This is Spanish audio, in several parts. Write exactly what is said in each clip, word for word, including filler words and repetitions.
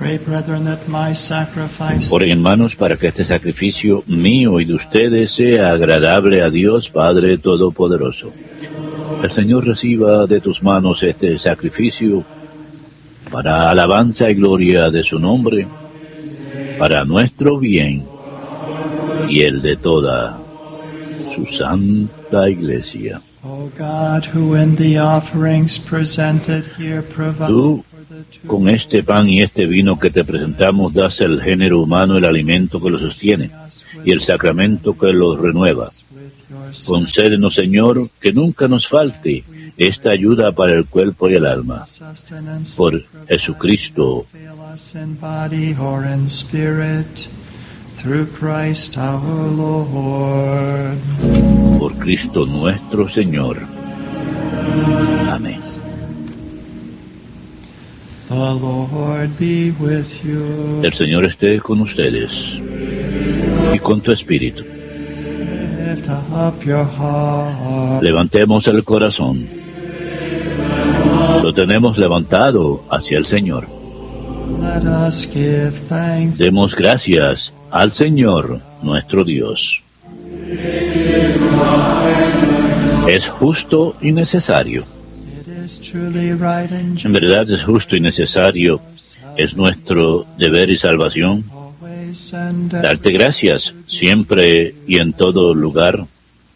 Oren, hermanos, para que este sacrificio mío y de ustedes sea agradable a Dios Padre Todopoderoso. El Señor reciba de tus manos este sacrificio para alabanza y gloria de su nombre, para nuestro bien y el de toda su santa Iglesia. Tú, con este pan y este vino que te presentamos, das al género humano el alimento que lo sostiene y el sacramento que lo renueva. Concédenos, Señor, que nunca nos falte esta ayuda para el cuerpo y el alma. Por Jesucristo. Por Cristo nuestro Señor. Amén. El Señor esté con ustedes y con tu espíritu. Levantemos el corazón. Lo tenemos levantado hacia el Señor. Demos gracias al Señor nuestro Dios. Es justo y necesario. En verdad es justo y necesario. Es nuestro deber y salvación darte gracias siempre y en todo lugar.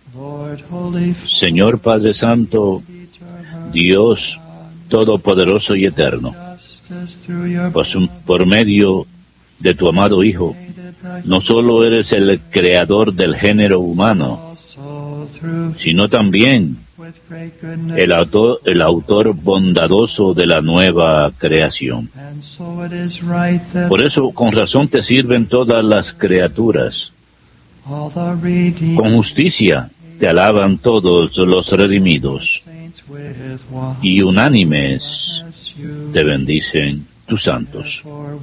Señor Padre Santo, Dios Todopoderoso y Eterno, por, su, por medio de tu amado Hijo, no solo eres el creador del género humano, sino también el autor, el autor bondadoso de la nueva creación. Por eso, con razón te sirven todas las criaturas. Con justicia te alaban todos los redimidos, y unánimes te bendicen tus santos.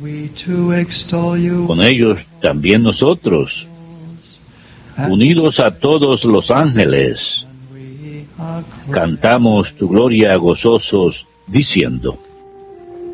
Con ellos también nosotros, unidos a todos los ángeles, cantamos tu gloria gozosos, diciendo: